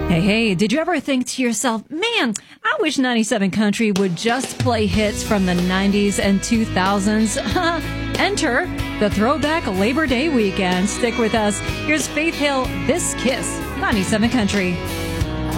Hey, did you ever think to yourself, man, I wish 97 Country would just play hits from the 90s and 2000s? Enter the Throwback Labor Day weekend. Stick with us. Here's Faith Hill, This Kiss, 97 Country.